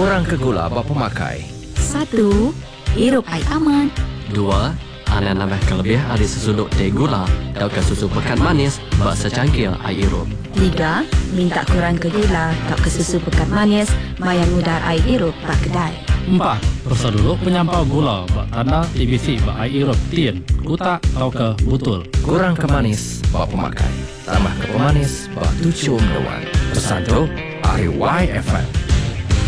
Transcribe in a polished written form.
Kurang ke gula bak pemakai. 1. Hirup air aman. 2. Anda nambahkan lebih ada sesuduk teh gula atau ke susu pekat manis bak secangkir air hirup. 3. Minta kurang ke gula atau ke susu pekat manis mayang udar air hirup bak kedai. 4. Prosedur penyampau gula bak tanda TBC bak air hirup tin, kutak atau ke butul. Kurang ke manis bak pemakai. Tambah ke pemanis bak tucium dewan. Pesan tu, RYFM.